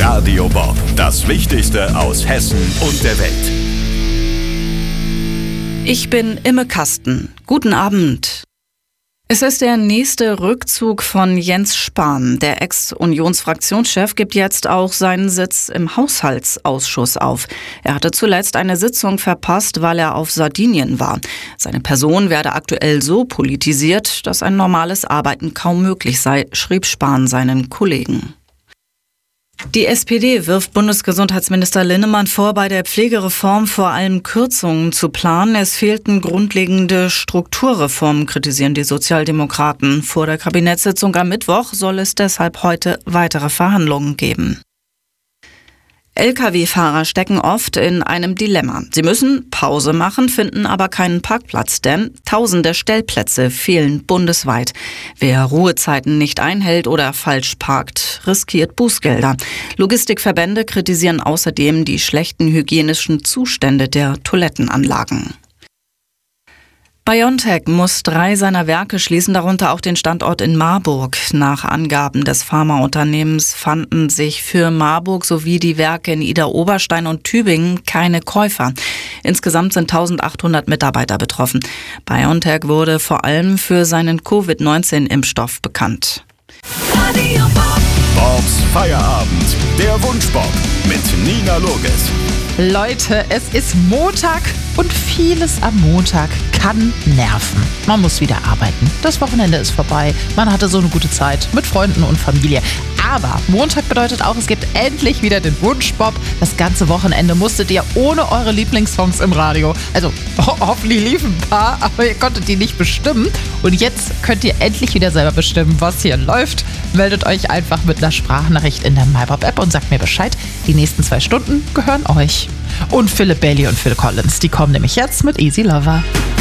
Radio Bob, das Wichtigste aus Hessen und der Welt. Ich bin Imme Kasten. Guten Abend. Es ist der nächste Rückzug von Jens Spahn. Der Ex-Unionsfraktionschef gibt jetzt auch seinen Sitz im Haushaltsausschuss auf. Er hatte zuletzt eine Sitzung verpasst, weil er auf Sardinien war. Seine Person werde aktuell so politisiert, dass ein normales Arbeiten kaum möglich sei, schrieb Spahn seinen Kollegen. Die SPD wirft Bundesgesundheitsminister Linnemann vor, bei der Pflegereform vor allem Kürzungen zu planen. Es fehlten grundlegende Strukturreformen, kritisieren die Sozialdemokraten. Vor der Kabinettssitzung am Mittwoch soll es deshalb heute weitere Verhandlungen geben. Lkw-Fahrer stecken oft in einem Dilemma. Sie müssen Pause machen, finden aber keinen Parkplatz, denn tausende Stellplätze fehlen bundesweit. Wer Ruhezeiten nicht einhält oder falsch parkt, riskiert Bußgelder. Logistikverbände kritisieren außerdem die schlechten hygienischen Zustände der Toilettenanlagen. BioNTech muss 3 seiner Werke schließen, darunter auch den Standort in Marburg. Nach Angaben des Pharmaunternehmens fanden sich für Marburg sowie die Werke in Idar-Oberstein und Tübingen keine Käufer. Insgesamt sind 1800 Mitarbeiter betroffen. BioNTech wurde vor allem für seinen Covid-19-Impfstoff bekannt. Bobs Feierabend, der Wunschbob mit Nina Loges. Leute, es ist Montag und vieles am Montag kann nerven. Man muss wieder arbeiten. Das Wochenende ist vorbei. Man hatte so eine gute Zeit mit Freunden und Familie. Aber Montag bedeutet auch, es gibt endlich wieder den Wunschbob. Das ganze Wochenende musstet ihr ohne eure Lieblingssongs im Radio. Also hoffentlich liefen ein paar, aber ihr konntet die nicht bestimmen. Und jetzt könnt ihr endlich wieder selber bestimmen, was hier läuft. Meldet euch einfach mit einer Sprachnachricht in der MyBob-App und sagt mir Bescheid. Die nächsten 2 Stunden gehören euch. Und Philip Bailey und Phil Collins, die kommen nämlich jetzt mit Easy Lover.